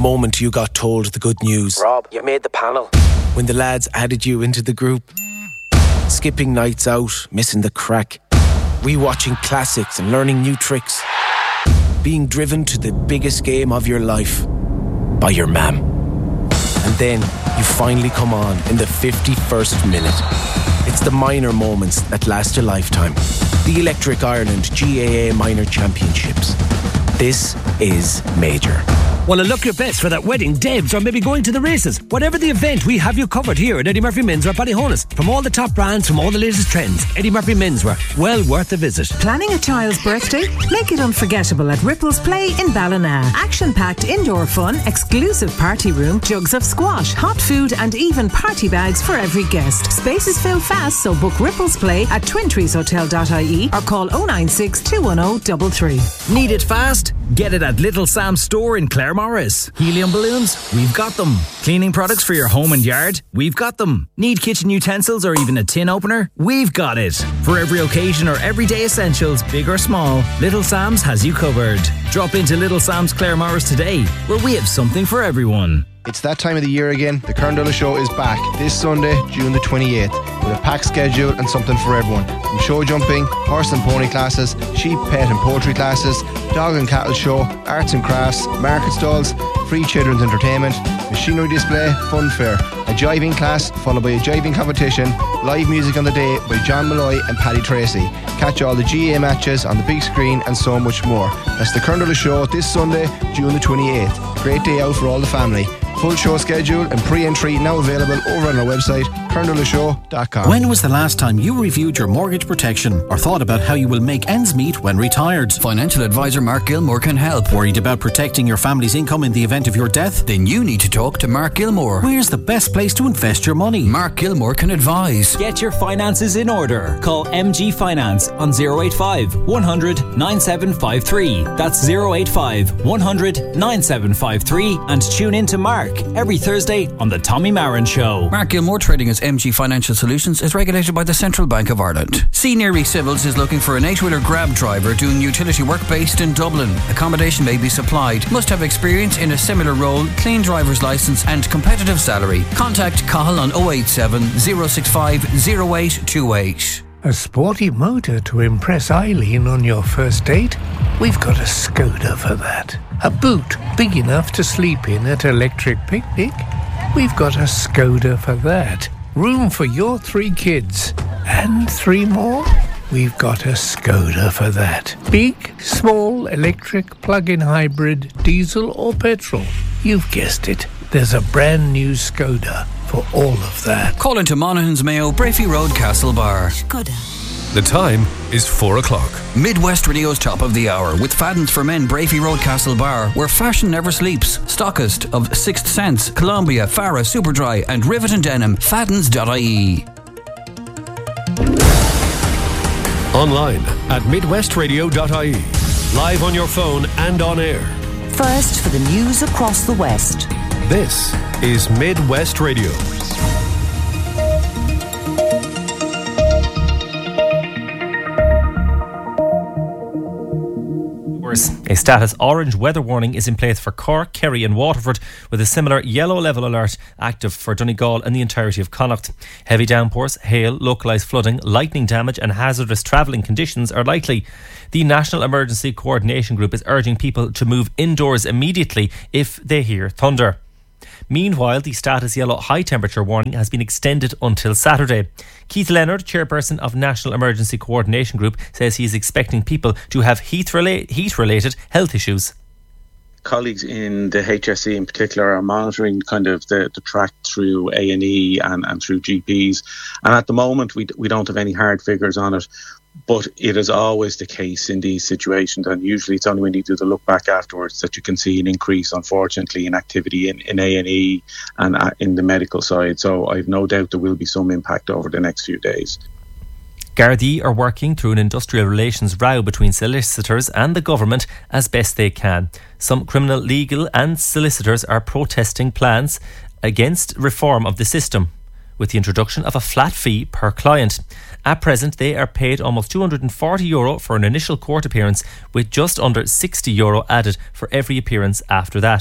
moment you got told the good news. Rob, you made the panel. When the lads added you into the group. Skipping nights out, missing the crack. Rewatching classics and learning new tricks. Being driven to the biggest game of your life by your mam. And then you finally come on in the 51st minute. It's the minor moments that last a lifetime. The Electric Ireland GAA Minor Championships. This is major. Well, look your best for that wedding, Debs, or maybe going to the races. Whatever the event, we have you covered here at Eddie Murphy Menswear Ballyhonus. From all the top brands, from all the latest trends, Eddie Murphy Menswear, well worth a visit. Planning a child's birthday? Make it unforgettable at Ripples Play in Ballina. Action-packed indoor fun, exclusive party room, jugs of squash, hot food and even party bags for every guest. Spaces fill fast, so book Ripples Play at twintreeshotel.ie or call 096 210 33. Need it fast? Get it at Little Sam's store in Claremorris. Helium balloons? We've got them. Cleaning products for your home and yard? We've got them. Need kitchen utensils or even a tin opener? We've got it. For every occasion or everyday essentials, big or small, Little Sam's has you covered. Drop into Little Sam's Claremorris today, where we have something for everyone. It's that time of the year again. The Kern Show is back this Sunday, June the 28th, with a packed schedule and something for everyone. From show jumping, horse and pony classes, sheep, pet and poultry classes, dog and cattle show, arts and crafts, market stalls, free children's entertainment, machinery display, fun fair, a jiving class followed by a jiving competition, live music on the day by John Malloy and Paddy Tracy. Catch all the GAA matches on the big screen and so much more. That's the Kern Show this Sunday, June the 28th. Great day out for all the family. Full show schedule and pre-entry now available over on our website, kerndolashow.com. When was the last time you reviewed your mortgage protection or thought about how you will make ends meet when retired? Financial advisor Mark Gilmore can help. Worried about protecting your family's income in the event of your death? Then you need to talk to Mark Gilmore. Where's the best place to invest your money? Mark Gilmore can advise. Get your finances in order. Call MG Finance on 085 100 9753. That's 085 100 9753 and tune in to Mark every Thursday on the Tommy Marin Show. Mark Gilmore, trading as MG Financial Solutions, is regulated by the Central Bank of Ireland. Senior Civils is looking for an 8-wheeler grab driver doing utility work based in Dublin. Accommodation may be supplied. Must have experience in a similar role, clean driver's licence and competitive salary. Contact Cahill on 087 065 0828. A sporty motor to impress Eileen on your first date? We've got a Skoda for that. A boot big enough to sleep in at Electric Picnic? We've got a Skoda for that. Room for your 3 kids. And 3 more? We've got a Skoda for that. Big, small, electric, plug-in hybrid, diesel or petrol. You've guessed it. There's a brand new Skoda for all of that. Call into Monaghan's Mayo, Brafey Road, Castlebar. Skoda. The time is 4 o'clock. Midwest Radio's top of the hour with Faddens for Men, Brafey Road, Castlebar, where fashion never sleeps. Stockist of Sixth Sense, Columbia, Farah, Superdry and Rivet and Denim. Faddens.ie. Online at midwestradio.ie. Live on your phone and on air. First for the news across the West. This is Midwest Radio. A status orange weather warning is in place for Cork, Kerry and Waterford, with a similar yellow level alert active for Donegal and the entirety of Connacht. Heavy downpours, hail, localised flooding, lightning damage and hazardous travelling conditions are likely. The National Emergency Coordination Group is urging people to move indoors immediately if they hear thunder. Meanwhile, the status yellow high temperature warning has been extended until Saturday. Keith Leonard, chairperson of National Emergency Coordination Group, says he is expecting people to have heat-related health issues. Colleagues in the HSE in particular are monitoring kind of the track through A&E and through GPs. And at the moment, we don't have any hard figures on it. But it is always the case in these situations, and usually it's only when you do the look back afterwards that you can see an increase, unfortunately, in activity in A&E and in the medical side. So I've no doubt there will be some impact over the next few days. Gardaí are working through an industrial relations row between solicitors and the government as best they can. Some criminal, legal and solicitors are protesting plans against reform of the system, with the introduction of a flat fee per client. At present, they are paid almost €240 for an initial court appearance, with just under €60 added for every appearance after that.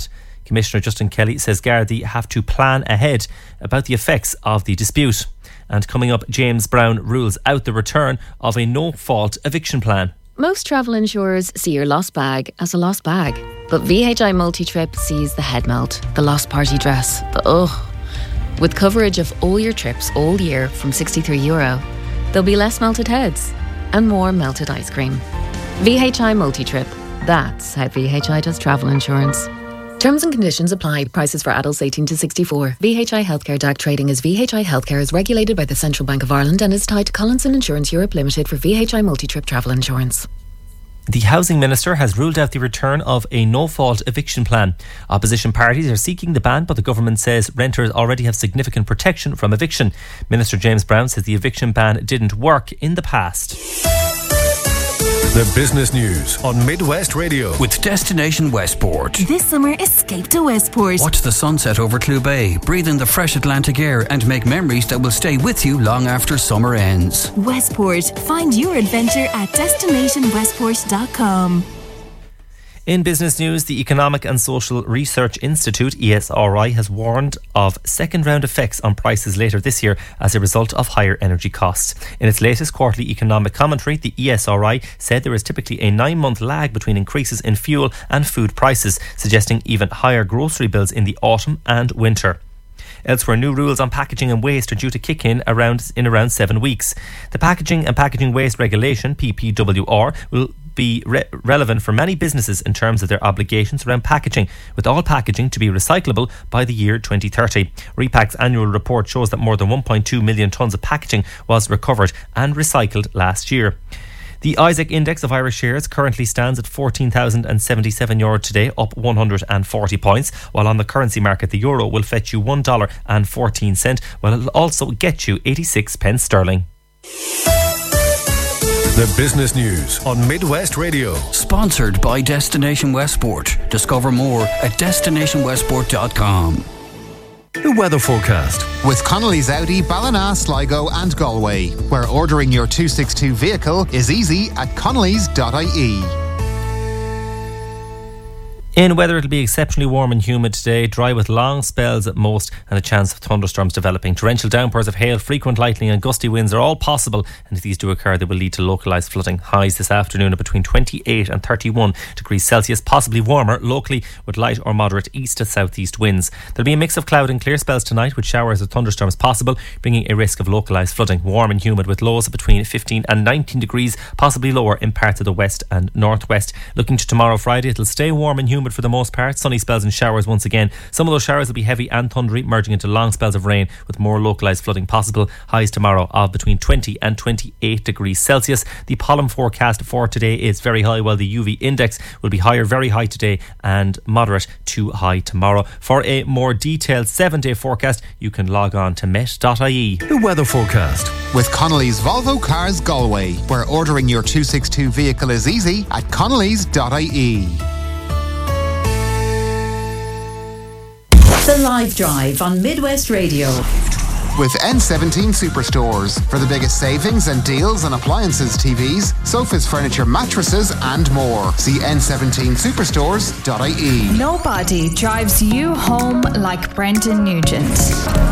Commissioner Justin Kelly says Gardaí have to plan ahead about the effects of the dispute. And coming up, James Brown rules out the return of a no-fault eviction plan. Most travel insurers see your lost bag as a lost bag. But VHI Multi-Trip sees the head melt, the lost party dress, the ugh. With coverage of all your trips all year from €63, there'll be less melted heads and more melted ice cream. VHI Multi-Trip. That's how VHI does travel insurance. Terms and conditions apply. Prices for adults 18 to 64. VHI Healthcare DAC trading as VHI Healthcare is regulated by the Central Bank of Ireland and is tied to Collinson Insurance Europe Limited for VHI Multi-Trip travel insurance. The Housing Minister has ruled out the return of a no-fault eviction plan. Opposition parties are seeking the ban, but the government says renters already have significant protection from eviction. Minister James Brown says the eviction ban didn't work in the past. The business news on Midwest Radio. With Destination Westport. This summer, escape to Westport. Watch the sunset over Clew Bay, breathe in the fresh Atlantic air and make memories that will stay with you long after summer ends. Westport. Find your adventure at destinationwestport.com. In business news, the Economic and Social Research Institute, ESRI, has warned of second-round effects on prices later this year as a result of higher energy costs. In its latest quarterly economic commentary, the ESRI said there is typically a 9-month lag between increases in fuel and food prices, suggesting even higher grocery bills in the autumn and winter. Elsewhere, new rules on packaging and waste are due to kick in around 7 weeks. The Packaging and Packaging Waste Regulation, PPWR, will be relevant for many businesses in terms of their obligations around packaging, with all packaging to be recyclable by the year 2030. Repac's annual report shows that more than 1.2 million tonnes of packaging was recovered and recycled last year. The Isaac Index of Irish shares currently stands at €14,077 today, up 140 points, while on the currency market the euro will fetch you $1.14, while it'll also get you 86 pence sterling. The business news on Midwest Radio. Sponsored by Destination Westport. Discover more at destinationwestport.com. The weather forecast. With Connolly's Audi, Ballina, Sligo and Galway, where ordering your 262 vehicle is easy at connolly's.ie. In weather, it'll be exceptionally warm and humid today, dry with long spells at most and a chance of thunderstorms developing. Torrential downpours of hail, frequent lightning and gusty winds are all possible, and if these do occur, they will lead to localised flooding. Highs this afternoon are between 28 and 31 degrees Celsius, possibly warmer locally with light or moderate east to southeast winds. There'll be a mix of cloud and clear spells tonight with showers or thunderstorms possible, bringing a risk of localised flooding. Warm and humid with lows between 15 and 19 degrees, possibly lower in parts of the west and northwest. Looking to tomorrow Friday, it'll stay warm and humid for the most part. Sunny spells and showers once again. Some of those showers will be heavy and thundery, merging into long spells of rain with more localised flooding possible. Highs tomorrow of between 20 and 28 degrees Celsius. The pollen forecast for today is very high, while the UV index will be higher, very high today, and moderate to high tomorrow. For a more detailed 7-day forecast, you can log on to met.ie. The weather forecast. With Connolly's Volvo Cars Galway, where ordering your 262 vehicle is easy at connolly's.ie. The Live Drive on Midwest Radio. With N17 Superstores for the biggest savings and deals on appliances, TVs, sofas, furniture, mattresses and more. See n17superstores.ie. Nobody drives you home like Brendan Nugent.